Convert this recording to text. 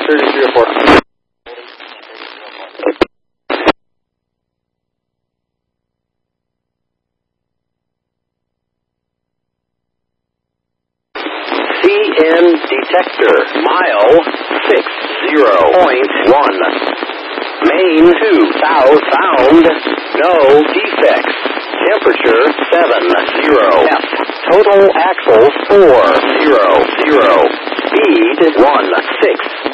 3304. CN detector, mile 60.1. Main 2, south bound, no defects. Temperature 70 F. Total axles 400. Speed 16.